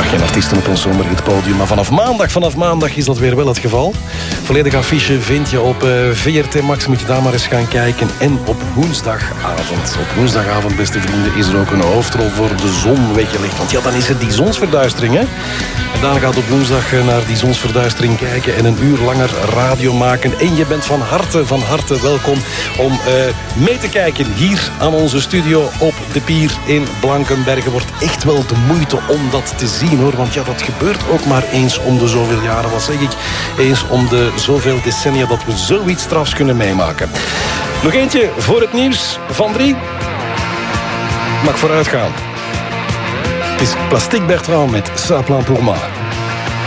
geen artiesten op ons zomerhitpodium, maar vanaf maandag is dat weer wel het geval. Volledig affiche vind je op VRT Max, moet je daar maar eens gaan kijken. En op woensdagavond. Op woensdagavond, beste vrienden, is er ook een hoofdrol voor de zon weggelegd. Want ja, dan is er die zonsverduistering, hè. En Daan gaat op woensdag naar die zonsverduistering kijken en een uur langer radio maken. En je bent van harte welkom om mee te kijken hier aan onze studio op de Pier in Blankenberge. Wordt echt wel de moeite om dat te zien, hoor. Want ja, dat gebeurt ook maar eens om de zoveel jaren. Wat zeg ik? Eens om de zoveel decennia dat we zoiets strafs kunnen meemaken. Nog eentje voor het nieuws van 3. Mag vooruit gaan. Het is Plastic Bertrand met Ça plan pour moi.